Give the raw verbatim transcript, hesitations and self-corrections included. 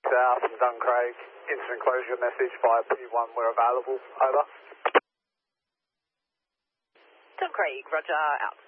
South and Duncraig, instant enclosure message via P one, we're available, over. Duncraig, roger, out.